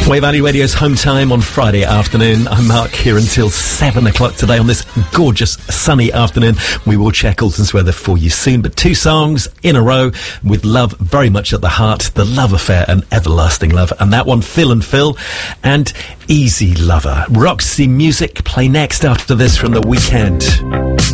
Wave Valley Radio's home time on Friday afternoon. I'm Mark, here until 7 o'clock today on this gorgeous sunny afternoon. We will check Alton's weather for you soon, but 2 songs in a row with love very much at the heart, The Love Affair and Everlasting Love, and that one, Phil and Phil and Easy Lover. Roxy Music play next after this from The Weekend.